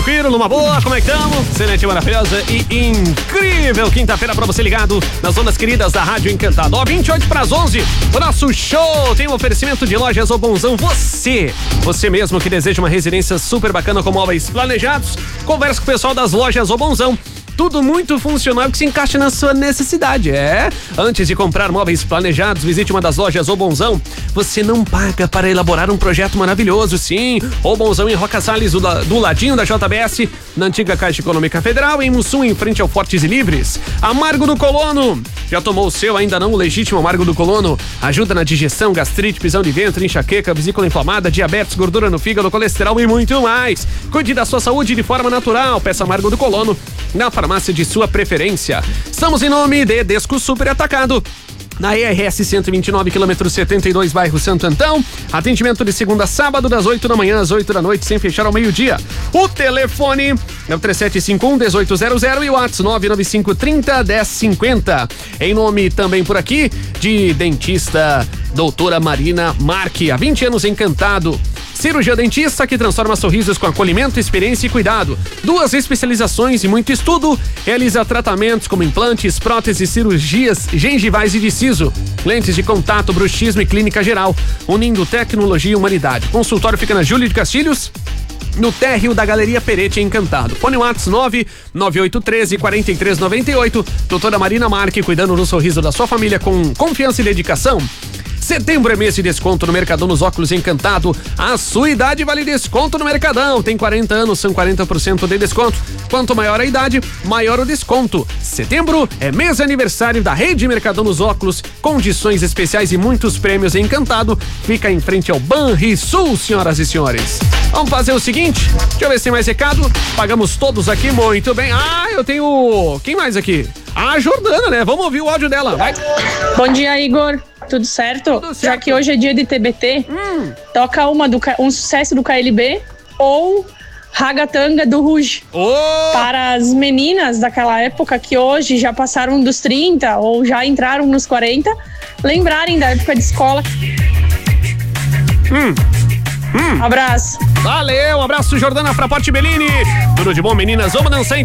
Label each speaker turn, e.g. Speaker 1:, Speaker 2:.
Speaker 1: tranquilo, numa boa, como é que estamos? Excelente, maravilhosa e incrível quinta-feira pra você ligado nas ondas queridas da Rádio Encantado. Ó, 28 pras 11, o nosso show tem um oferecimento de Lojas O Bonzão. Você mesmo que deseja uma residência super bacana com móveis planejados, conversa com o pessoal das Lojas O Bonzão. Tudo muito funcional que se encaixa na sua necessidade, Antes de comprar móveis planejados, visite uma das lojas O Bonzão. Você não paga para elaborar um projeto maravilhoso, sim. O Bonzão em Roca Salles, do ladinho da JBS, na antiga Caixa Econômica Federal, em Mussum, em frente ao Fortes e Livres. Amargo do Colono. Já tomou o seu? Ainda não? O legítimo Amargo do Colono. Ajuda na digestão, gastrite, prisão de ventre, enxaqueca, vesícula inflamada, diabetes, gordura no fígado, colesterol e muito mais. Cuide da sua saúde de forma natural. Peça Amargo do Colono na farmácia de sua preferência. Estamos em nome de Desco Super Atacado. Na ERS 129, quilômetro 72, bairro Santo Antão. Atendimento de segunda a sábado, das 8 da manhã às 8 da noite, sem fechar ao meio-dia. O telefone é o 3751-1800 e o WhatsApp 99530-1050. Em nome também por aqui de dentista doutora Marina Marque, há 20 anos Encantado. Cirurgia dentista que transforma sorrisos com acolhimento, experiência e cuidado. 2 especializações e muito estudo. Realiza tratamentos como implantes, próteses, cirurgias gengivais e de siso. Lentes de contato, bruxismo e clínica geral. Unindo tecnologia e humanidade. Consultório fica na Júlio de Castilhos, no térreo da Galeria Perete Encantado. Fone WhatsApp 99813-4398. Doutora Marina Marque, cuidando do sorriso da sua família com confiança e dedicação. Setembro é mês de desconto no Mercadão nos óculos Encantado. A sua idade vale desconto no Mercadão. Tem 40 anos, são 40% de desconto. Quanto maior a idade, maior o desconto. Setembro é mês de aniversário da Rede Mercadão nos óculos. Condições especiais e muitos prêmios Encantado. Fica em frente ao Banrisul, senhoras e senhores. Vamos fazer o seguinte, deixa eu ver se tem mais recado. Pagamos todos aqui, muito bem. Eu tenho... Quem mais aqui? A Jordana, né? Vamos ouvir o áudio dela, vai.
Speaker 2: Bom dia, Igor. Tudo certo?
Speaker 1: Tudo certo.
Speaker 2: Já que hoje é dia de TBT, toca um sucesso do KLB ou Ragatanga do Ruge. Para as meninas daquela época que hoje já passaram dos 30 ou já entraram nos 40, lembrarem da época de escola.
Speaker 1: Abraço. Valeu, abraço, Jordana, pra Porte Bellini. Tudo de bom, meninas? Vamos dançar então.